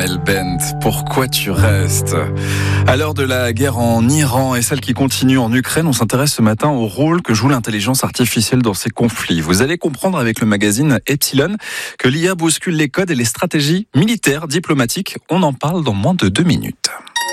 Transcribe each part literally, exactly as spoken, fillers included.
Amel Bent, pourquoi tu restes ? À l'heure de la guerre en Iran et celle qui continue en Ukraine, on s'intéresse ce matin au rôle que joue l'intelligence artificielle dans ces conflits. Vous allez comprendre avec le magazine Epsilon que l'I A bouscule les codes et les stratégies militaires, diplomatiques. On en parle dans moins de deux minutes.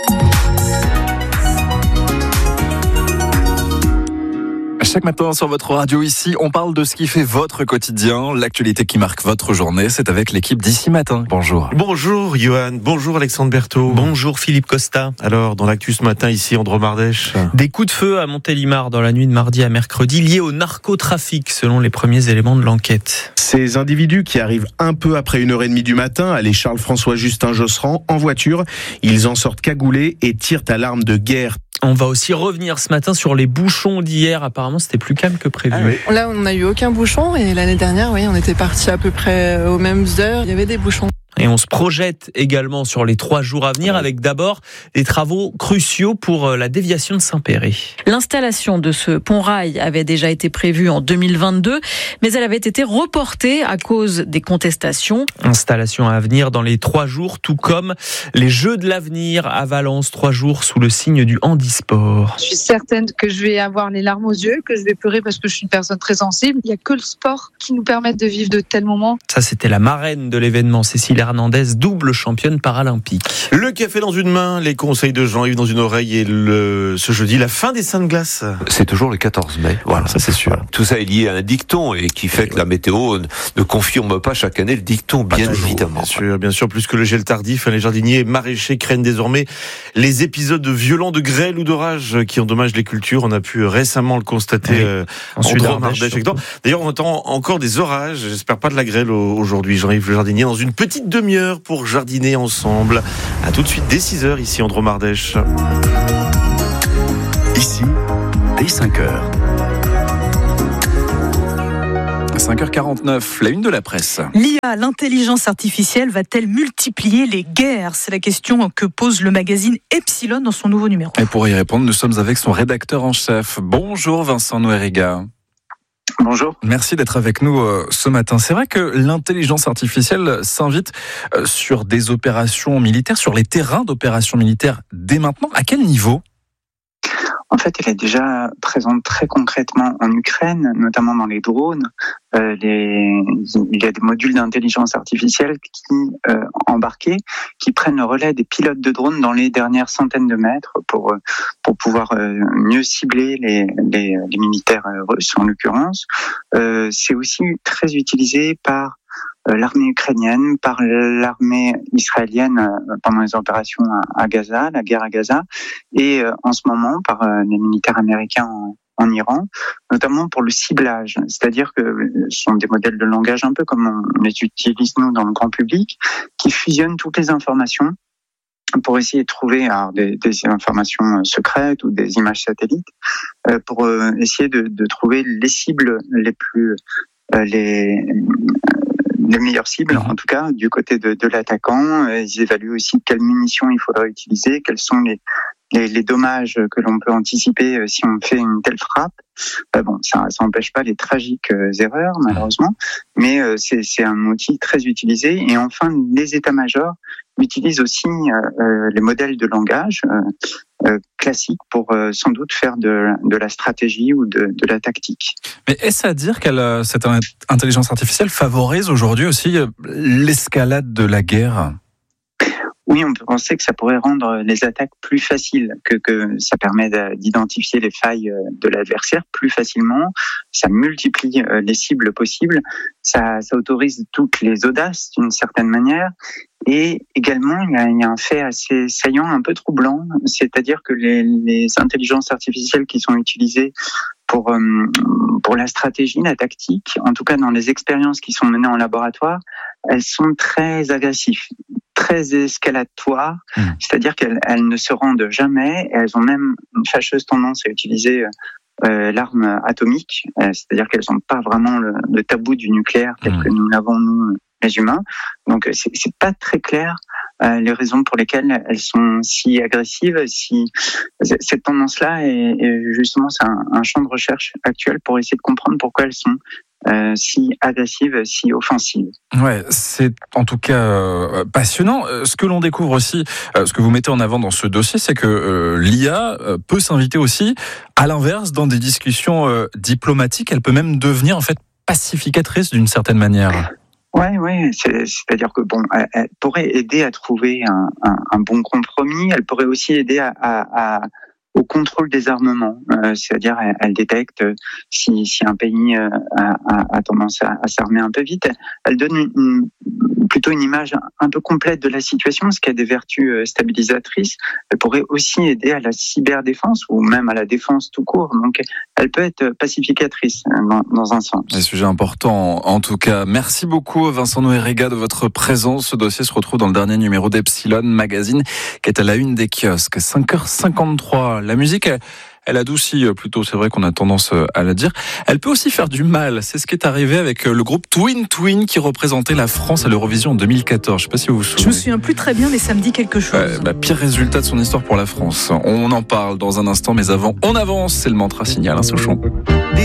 Chaque matin sur votre radio ici, on parle de ce qui fait votre quotidien, l'actualité qui marque votre journée. C'est avec l'équipe d'ici matin. Bonjour. Bonjour Johan, bonjour Alexandre Berthaud. Bonjour Philippe Costa. Alors, dans l'actu ce matin ici, Andromardèche. Des coups de feu à Montélimar dans la nuit de mardi à mercredi liés au narcotrafic selon les premiers éléments de l'enquête. Ces individus qui arrivent un peu après une heure et demie du matin, allez Charles-François Justin Josserand en voiture, ils en sortent cagoulés et tirent à l'arme de guerre. On va aussi revenir ce matin sur les bouchons d'hier. Apparemment, c'était plus calme que prévu. Ah oui. Là, on n'a eu aucun bouchon et l'année dernière, oui, on était partis à peu près aux mêmes heures. Il y avait des bouchons. Et on se projette également sur les trois jours à venir avec d'abord des travaux cruciaux pour la déviation de Saint-Péray. L'installation de ce pont-rail avait déjà été prévue en deux mille vingt-deux, mais elle avait été reportée à cause des contestations. Installation à venir dans les trois jours, tout comme les Jeux de l'avenir à Valence, trois jours sous le signe du handisport. Je suis certaine que je vais avoir les larmes aux yeux, que je vais pleurer parce que je suis une personne très sensible. Il n'y a que le sport qui nous permet de vivre de tels moments. Ça, c'était la marraine de l'événement, Cécile Hernandez, double championne paralympique. Le café dans une main, les conseils de Jean-Yves dans une oreille et le, ce jeudi, la fin des Saintes Glaces. C'est toujours le quatorze mai, voilà, ça c'est sûr. Voilà. Tout ça est lié à un dicton et qui fait et que ouais. la météo ne confirme pas chaque année le dicton, bien toujours, évidemment. Bien sûr, bien sûr, plus que le gel tardif, les jardiniers et maraîchers craignent désormais les épisodes violents de grêle ou d'orage qui endommagent les cultures. On a pu récemment le constater oui. euh, en Sud-Ardèche. D'ailleurs, on entend encore des orages, j'espère pas de la grêle aujourd'hui, Jean-Yves le jardinier, dans une petite demi-heure pour jardiner ensemble. À tout de suite dès six heures ici Andromardèche. Ici, dès cinq heures. cinq heures quarante-neuf, la une de la presse. L'I A, l'intelligence artificielle, va-t-elle multiplier les guerres ? C'est la question que pose le magazine Epsilon dans son nouveau numéro. Et pour y répondre, nous sommes avec son rédacteur en chef. Bonjour Vincent Noeriga. Bonjour. Merci d'être avec nous euh, ce matin. C'est vrai que l'intelligence artificielle s'invite euh, sur des opérations militaires, sur les terrains d'opérations militaires dès maintenant. À quel niveau ? En fait, elle est déjà présente très concrètement en Ukraine, notamment dans les drones. Euh, les, il y a des modules d'intelligence artificielle qui euh, embarqués, qui prennent le relais des pilotes de drones dans les dernières centaines de mètres pour pour pouvoir euh, mieux cibler les, les, les militaires russes en l'occurrence. Euh, c'est aussi très utilisé par l'armée ukrainienne, par l'armée israélienne pendant les opérations à Gaza, la guerre à Gaza, et en ce moment par les militaires américains en, en Iran, notamment pour le ciblage. C'est-à-dire que ce sont des modèles de langage un peu comme on les utilise nous dans le grand public, qui fusionnent toutes les informations pour essayer de trouver alors, des, des informations secrètes ou des images satellites, euh, pour euh, essayer de, de trouver les cibles les plus... Euh, les les meilleures cibles, en tout cas, du côté de, de l'attaquant. Ils évaluent aussi quelles munitions il faudra utiliser, quels sont les, les, les dommages que l'on peut anticiper si on fait une telle frappe. Euh, bon, ça n'empêche pas les tragiques erreurs, malheureusement, mais euh, c'est, c'est un outil très utilisé. Et enfin, les états-majors utilisent aussi euh, les modèles de langage euh, euh, classiques pour euh, sans doute faire de, de la stratégie ou de, de la tactique. Mais est-ce à dire que cette intelligence artificielle favorise aujourd'hui aussi l'escalade de la guerre ? Oui, on peut penser que ça pourrait rendre les attaques plus faciles, que, que ça permet d'identifier les failles de l'adversaire plus facilement, ça multiplie les cibles possibles, ça, ça autorise toutes les audaces d'une certaine manière, et également il y a, il y a un fait assez saillant, un peu troublant, c'est-à-dire que les, les intelligences artificielles qui sont utilisées pour euh, pour la stratégie, la tactique, en tout cas dans les expériences qui sont menées en laboratoire, elles sont très agressives, très escalatoires, mmh. c'est-à-dire qu'elles elles ne se rendent jamais, et elles ont même une fâcheuse tendance à utiliser euh, l'arme atomique, euh, c'est-à-dire qu'elles n'ont pas vraiment le, le tabou du nucléaire tel mmh. que nous l'avons nous les humains. Donc c'est, c'est pas très clair euh, les raisons pour lesquelles elles sont si agressives. Si cette tendance-là est, est justement c'est un, un champ de recherche actuel pour essayer de comprendre pourquoi elles sont euh, si agressive, si offensive. Ouais, c'est en tout cas euh, passionnant. Ce que l'on découvre aussi, euh, ce que vous mettez en avant dans ce dossier, c'est que euh, l'I A euh, peut s'inviter aussi, à l'inverse, dans des discussions euh, diplomatiques. Elle peut même devenir en fait pacificatrice d'une certaine manière. Ouais, ouais, c'est, c'est-à-dire que bon, elle, elle pourrait aider à trouver un, un, un bon compromis. Elle pourrait aussi aider à, à, à au contrôle des armements, euh, c'est-à-dire elle, elle détecte si, si un pays euh, a, a, a tendance à, à s'armer un peu vite. Elle donne une, une, plutôt une image un peu complète de la situation, ce qui a des vertus stabilisatrices. Elle pourrait aussi aider à la cyberdéfense ou même à la défense tout court. Donc, elle peut être pacificatrice dans, dans un sens. Un sujet important en tout cas. Merci beaucoup Vincent Noërega de votre présence. Ce dossier se retrouve dans le dernier numéro d'Epsilon Magazine qui est à la une des kiosques. cinq heures cinquante-trois. La musique, elle, elle adoucit plutôt, c'est vrai qu'on a tendance à la dire. Elle peut aussi faire du mal. C'est ce qui est arrivé avec le groupe Twin Twin qui représentait la France à l'Eurovision en deux mille quatorze. Je ne sais pas si vous vous souvenez. Je me souviens plus très bien, mais ça me dit quelque chose. Euh, bah, pire résultat de son histoire pour la France. On en parle dans un instant, mais avant, on avance. C'est le mantra signal, hein, Souchon.